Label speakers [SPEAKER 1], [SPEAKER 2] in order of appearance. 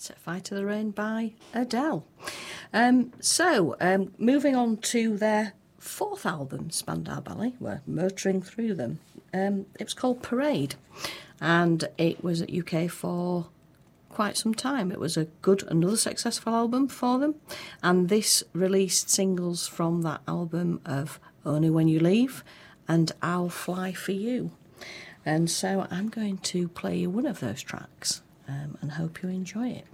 [SPEAKER 1] Set Fire to the Rain by Adele. Moving on to their fourth album, Spandau Ballet, we're motoring through them. It was called Parade, and it was at UK for quite some time. It was another successful album for them, and this released singles from that album of Only When You Leave and I'll Fly For You. And so I'm going to play you one of those tracks and hope you enjoy it.